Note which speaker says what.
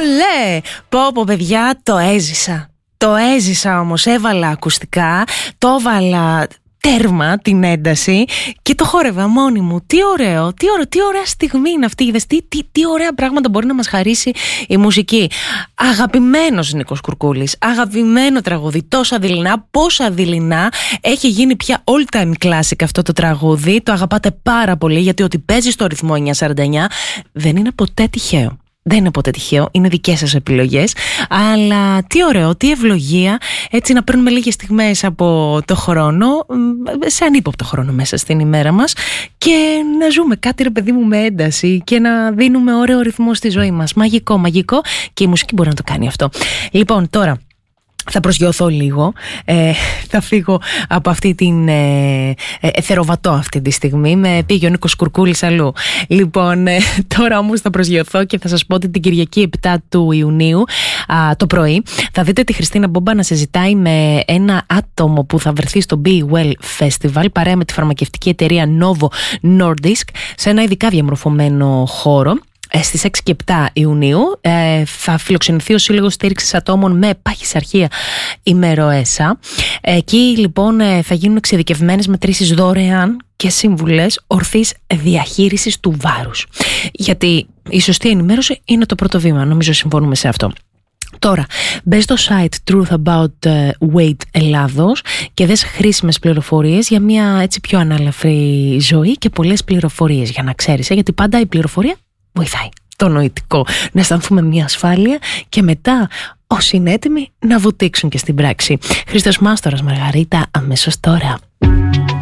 Speaker 1: Ολέ! Πω παιδιά, το έζησα. Το έζησα όμως, έβαλα ακουστικά, το έβαλα τέρμα την ένταση και το χόρευα μόνη μου. Τι ωραίο, τι ωραία στιγμή είναι αυτή. Είδες, τι ωραία πράγματα μπορεί να μας χαρίσει η μουσική. Αγαπημένος Νίκος Κουρκούλης, αγαπημένο τραγούδι, τόσα δειλινά, πόσα δειλινά. Έχει γίνει πια all time classic αυτό το τραγούδι. Το αγαπάτε πάρα πολύ, γιατί ότι παίζει στο ρυθμό 949 δεν είναι ποτέ τυχαίο. Δεν είναι ποτέ τυχαίο, είναι δικές σας επιλογές. Αλλά τι ωραίο, τι ευλογία, έτσι να παίρνουμε λίγες στιγμές από το χρόνο, σε ανύποπτο χρόνο μέσα στην ημέρα μας, και να ζούμε κάτι, ρε παιδί μου, με ένταση και να δίνουμε ωραίο ρυθμό στη ζωή μας. Μαγικό, μαγικό, και η μουσική μπορεί να το κάνει αυτό. Λοιπόν, τώρα θα προσγειωθώ λίγο, θα φύγω από αυτή την εθεροβατώ αυτή τη στιγμή, με πήγε ο Νίκος Κουρκούλης αλλού. Λοιπόν, τώρα όμως θα προσγειωθώ και θα σας πω ότι την Κυριακή 7 του Ιουνίου το πρωί θα δείτε τη Χριστίνα Μπόμπα να συζητάει με ένα άτομο που θα βρεθεί στο Be Well Festival παρέα με τη φαρμακευτική εταιρεία Novo Nordisk σε ένα ειδικά διαμορφωμένο χώρο. Στις 6 και 7 Ιουνίου θα φιλοξενηθεί ο Σύλλογος Στήριξης Ατόμων με παχυσαρχία ημεροέσα. Εκεί λοιπόν θα γίνουν εξειδικευμένες μετρήσεις δωρεάν και σύμβουλες ορθής διαχείρισης του βάρους. Γιατί η σωστή ενημέρωση είναι το πρώτο βήμα, νομίζω συμφωνούμε σε αυτό. Τώρα, μπες στο site Truth About Weight Ελλάδος και δες χρήσιμες πληροφορίες για μια έτσι πιο αναλαφρή ζωή και πολλές πληροφορίες για να ξέρεις, γιατί πάντα η πληροφορία βοηθάει το νοητικό να αισθανθούμε μια ασφάλεια και μετά όσοι είναι έτοιμοι να βουτήξουν και στην πράξη. Χρήστος Μάστορας, Μαργαρίτα, αμέσως τώρα.